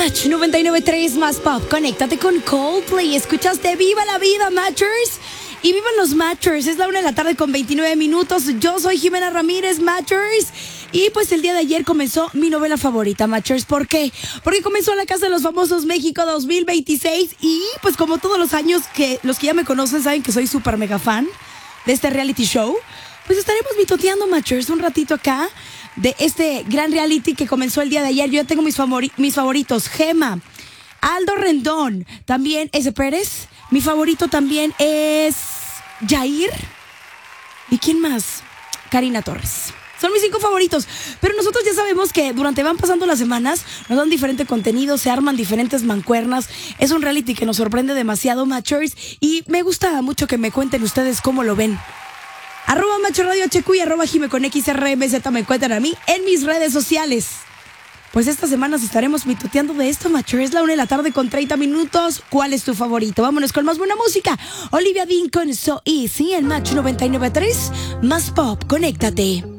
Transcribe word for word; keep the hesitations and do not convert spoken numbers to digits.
Match noventa y nueve punto tres más pop. Conéctate con Coldplay. Escuchaste Viva la Vida, Matchers. Y vivan los Matchers. Es la una de la tarde con veintinueve minutos. Yo soy Jimena Ramírez, Matchers. Y pues el día de ayer comenzó mi novela favorita, Matchers. ¿Por qué? Porque comenzó La Casa de los Famosos México dos mil veintiséis. Y pues como todos los años, que los que ya me conocen saben que soy súper mega fan de este reality show, pues estaremos mitoteando, Matchers, un ratito acá de este gran reality que comenzó el día de ayer. Yo ya tengo mis, favori- mis favoritos. Gema, Aldo Rendón, también ese Pérez. Mi favorito también es Jair. ¿Y quién más? Karina Torres. Son mis cinco favoritos. Pero nosotros ya sabemos que durante van pasando las semanas nos dan diferente contenido, se arman diferentes mancuernas. Es un reality que nos sorprende demasiado, Matchers. Y me gusta mucho que me cuenten ustedes cómo lo ven. Arroba Macho Radio H Q y arroba Jime con X R M Z me encuentran a mí en mis redes sociales. Pues estas semanas estaremos mitoteando de esto, Macho. Es la una de la tarde con treinta minutos. ¿Cuál es tu favorito? Vámonos con más buena música. Olivia Dean con So Easy en Match noventa y nueve punto tres. Más pop, conéctate.